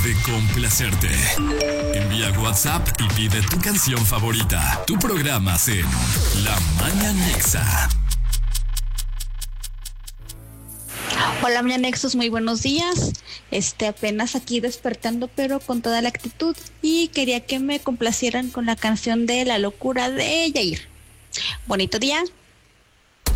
de complacerte. Envía WhatsApp y pide tu canción favorita. Tu programas en La Mañanexa. Hola, Mañanexos, muy buenos días. Apenas aquí despertando, pero con toda la actitud. Y quería que me complacieran con la canción de La Locura de Yair. Bonito día.